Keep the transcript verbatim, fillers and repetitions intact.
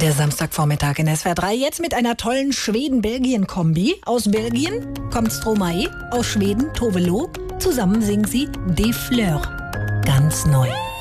Der Samstagvormittag in S W R drei, jetzt mit einer tollen Schweden-Belgien-Kombi. Aus Belgien kommt Stromae, aus Schweden Tove Lo. Zusammen singen sie Des Fleurs. Ganz neu.